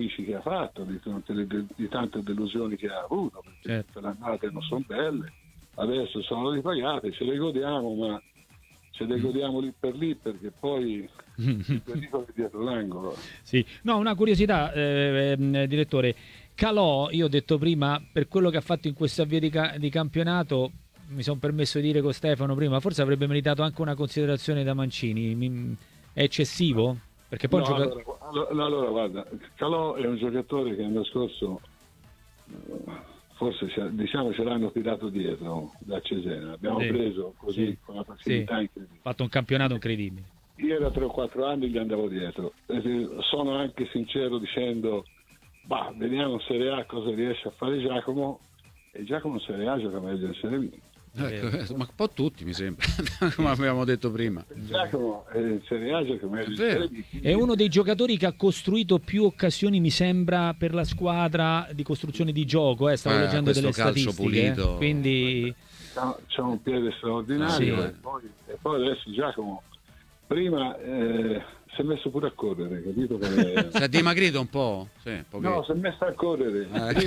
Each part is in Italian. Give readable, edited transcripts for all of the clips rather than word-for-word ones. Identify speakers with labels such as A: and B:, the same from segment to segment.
A: sacrifici che ha fatto, di tante delusioni che ha avuto, perché
B: certo.
A: tutte le annate non sono belle, adesso sono ripagate, ce le godiamo, ma ce le godiamo lì per lì, perché poi il pericolo è dietro l'angolo.
B: Sì. No, una curiosità, direttore. Calò, io ho detto prima, per quello che ha fatto in questo avvio di campionato, mi sono permesso di dire con Stefano prima, forse avrebbe meritato anche una considerazione da Mancini. È eccessivo? Perché poi
A: No, allora, guarda, Calò è un giocatore che l'anno scorso forse diciamo ce l'hanno tirato dietro da Cesena, abbiamo preso così con una facilità incredibile.
B: Ha fatto un campionato incredibile.
A: Io da 3 o 4 anni gli andavo dietro, sono anche sincero dicendo vediamo in Serie A cosa riesce a fare Giacomo, e Giacomo in Serie A gioca meglio in Serie B.
C: Ecco, ma un po' tutti mi sembra, come abbiamo detto prima.
A: Giacomo in Serie A gioca meglio in Serie B.
B: È uno dei giocatori che ha costruito più occasioni, mi sembra, per la squadra di costruzione di gioco. Stavo leggendo delle statistiche. Pulito. Quindi
A: c'è un piede straordinario. E poi adesso Giacomo prima si è messo pure a correre, capito?
C: Si è dimagrito un po'? Sì,
A: no, si è messo a correre.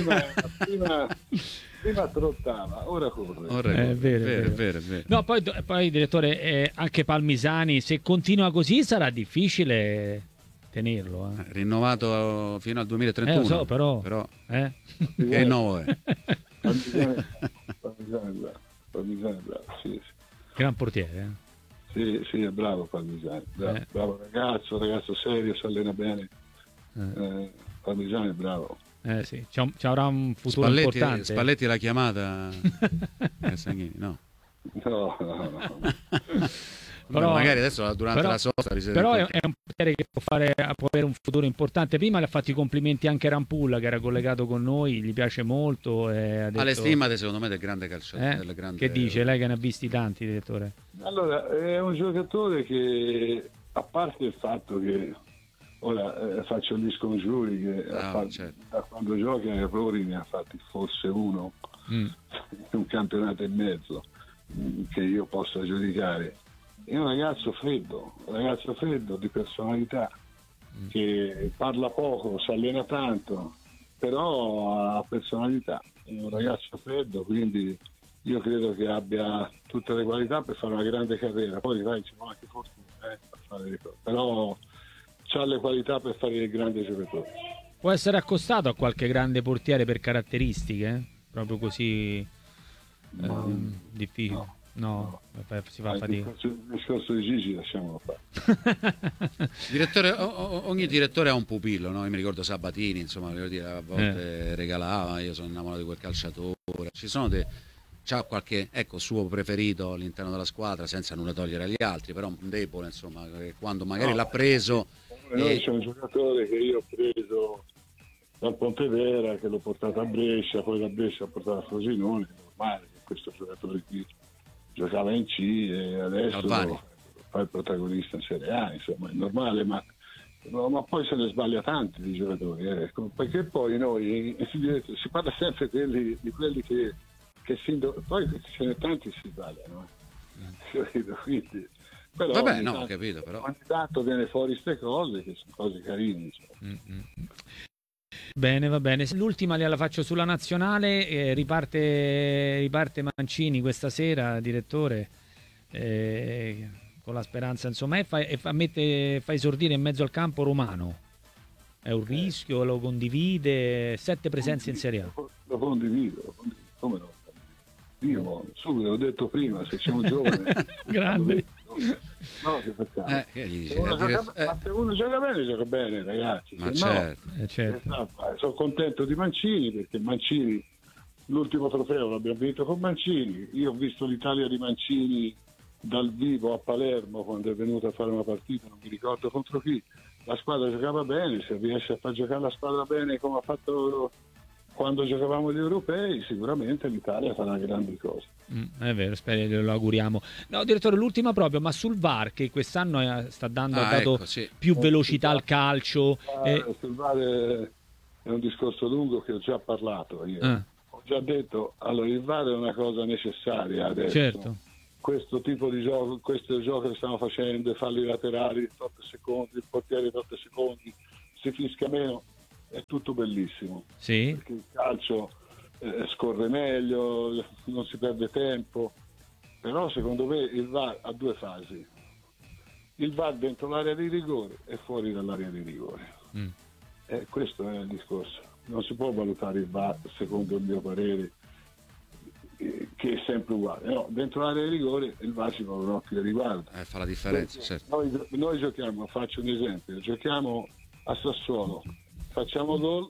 A: Prima trottava, ora corre.
B: È vero. No, poi direttore, anche Palmisani, se continua così sarà difficile tenerlo.
C: Rinnovato fino al 2031.
B: Lo so, però.
C: Che rinnovo è?
A: Palmisani bravo, sì.
B: Gran portiere,
A: Sì, è bravo Palmisani, bravo ragazzo serio, si allena bene. Palmisani è bravo.
B: Sì, ci avrà un futuro importante.
C: Spalletti l'ha chiamata Sanghini, no.
A: No.
C: Però, magari adesso durante la sosta
B: però è un portiere che può avere un futuro importante. Prima le ha fatto i complimenti anche Rampulla, che era collegato con noi, gli piace molto, ha detto...
C: alle stimate secondo me del grande calciatore,
B: Che dice lei, che ne ha visti tanti, direttore?
A: Allora, è un giocatore che, a parte il fatto che ora faccio gli scongiuri che da quando gioca errori ne ha fatti forse uno in un campionato e mezzo che io possa giudicare. È un ragazzo freddo di personalità, che parla poco, si allena tanto, però ha personalità. È un ragazzo freddo, quindi io credo che abbia tutte le qualità per fare una grande carriera. Poi ci vuole anche fortuna per fare le cose, però c'ha le qualità per fare il grande giocatore.
B: Può essere accostato a qualche grande portiere per caratteristiche? Proprio così difficile? No, si fa fatica.
A: Il discorso di Gigi lasciamolo fare.
C: Direttore, ogni direttore ha un pupillo, no? Io mi ricordo Sabatini, insomma, a volte regalava, io sono innamorato di quel calciatore. Ci sono c'ha qualche suo preferito all'interno della squadra, senza nulla togliere agli altri, però un debole, insomma, che quando magari l'ha preso.
A: Noi c'è un giocatore che io ho preso dal Pontevera, che l'ho portato a Brescia, poi da Brescia l'ho portato a Frosinone. È normale che questo giocatore qui giocava in C e adesso fa il protagonista in Serie A, insomma, è normale, ma poi se ne sbaglia tanti di giocatori, perché poi noi si parla sempre di quelli che poi ce ne tanti si sbagliano, quindi, però
C: vabbè, no, ho capito, però
A: ogni tanto viene fuori queste cose che sono cose carine,
B: Bene, va bene. L'ultima la faccio sulla nazionale, riparte Mancini questa sera, direttore, con la speranza, insomma, fa esordire in mezzo al campo Romano. È un rischio, lo condivide? 7 presenze in Serie A.
A: Lo condivido, come no? Io subito l'ho detto prima, se c'è un giovane
B: grande,
A: no, che facciamo? Se uno gioca bene, ragazzi.
C: Ma
B: certo.
A: Sono contento di Mancini, perché Mancini, l'ultimo trofeo l'abbiamo vinto con Mancini. Io ho visto l'Italia di Mancini dal vivo a Palermo quando è venuto a fare una partita, non mi ricordo contro chi. La squadra giocava bene, se riesce a far giocare la squadra bene come ha fatto quando giocavamo gli europei, sicuramente l'Italia farà grandi cose.
B: È vero, spero, lo auguriamo. No, direttore, l'ultima proprio, ma sul VAR, che quest'anno ha dato più velocità al calcio.
A: Sul VAR è un discorso lungo che ho già parlato io. Ho già detto, allora il VAR è una cosa necessaria adesso.
B: Certo.
A: Questo tipo di gioco, questo gioco che stiamo facendo, i falli laterali 8 secondi, il portiere 8 secondi, si fischia meno. è tutto bellissimo,
B: Sì.
A: perché il calcio scorre meglio, non si perde tempo, però secondo me il VAR ha due fasi: il VAR dentro l'area di rigore e fuori dall'area di rigore. Questo è il discorso. Non si può valutare il VAR, secondo il mio parere, che è sempre uguale. No, dentro l'area di rigore il VAR ci va un occhio di riguardo.
C: Fa la differenza, certo.
A: Noi giochiamo, faccio un esempio, giochiamo a Sassuolo, facciamo gol,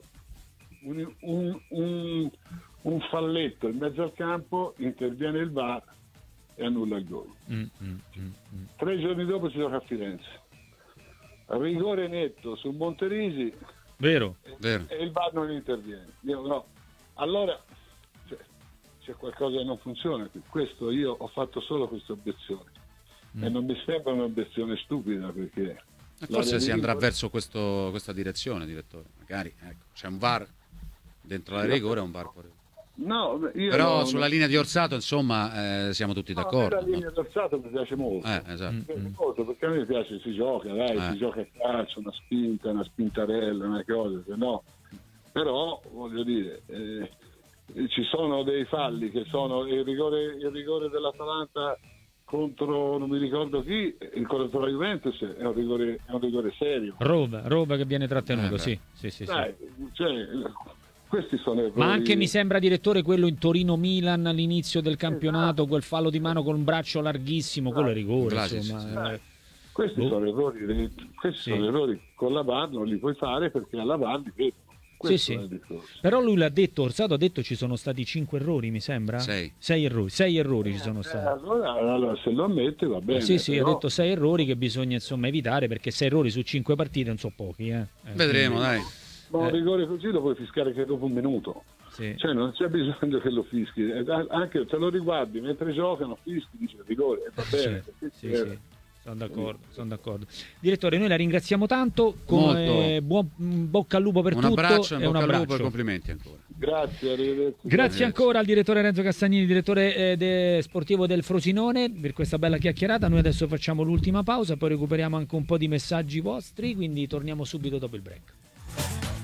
A: un falletto in mezzo al campo, interviene il VAR e annulla il gol. 3 giorni dopo si gioca a Firenze, rigore netto sul Monterisi,
B: vero.
A: E il VAR non interviene. No. Allora c'è qualcosa che non funziona. Questo, io ho fatto solo questa obiezione e non mi sembra un'obiezione stupida, perché
C: forse si andrà verso questa direzione, direttore. Magari c'è un VAR dentro la rigore e un VAR fuori.
A: No,
C: però sulla linea di Orsato, insomma, siamo tutti d'accordo.
A: La linea di Orsato mi piace molto.
C: Esatto.
A: Perché a me piace, si gioca, si gioca a calcio, una spintarella, una cosa, no. Però voglio dire, ci sono dei falli che sono il rigore dell'Atalanta contro non mi ricordo chi, il contro la Juventus è un rigore serio.
B: Rova che viene trattenuto, sì.
A: Dai, cioè, questi sono errori.
B: Ma anche mi sembra, direttore, quello in Torino-Milan all'inizio del campionato, quel fallo di mano con un braccio larghissimo, quello è rigore, insomma.
A: Questi sono errori, sono errori con la VAR non li puoi fare, perché alla VAR li vedono.
B: Sì. Però lui l'ha detto, Orsato ha detto ci sono stati 5 errori, mi sembra? 6 errori ci sono stati.
A: Allora se lo ammette va bene.
B: Sì, però... ha detto 6 errori che bisogna insomma evitare, perché 6 errori su 5 partite non sono pochi.
C: Vedremo, dai.
A: Ma un rigore così lo puoi fischiare che dopo un minuto. Cioè non c'è bisogno che lo fischi, anche se lo riguardi mentre giocano, fischi, dice rigore, va bene.
B: Sì. Sono d'accordo. Direttore, noi la ringraziamo tanto, buon bocca al lupo per tutto.
C: Un abbraccio
B: e
C: e complimenti ancora.
A: Grazie, arrivederci.
B: Grazie ancora al direttore Renzo Castagnini, direttore sportivo del Frosinone, per questa bella chiacchierata. Noi adesso facciamo l'ultima pausa, poi recuperiamo anche un po' di messaggi vostri, quindi torniamo subito dopo il break.